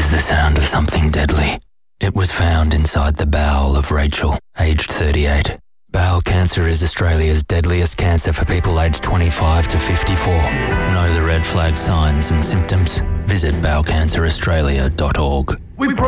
is the sound of something deadly. It was found inside the bowel of Rachel, aged 38. Bowel cancer is Australia's deadliest cancer for people aged 25 to 54. Know the red flag signs and symptoms? Visit bowelcanceraustralia.org.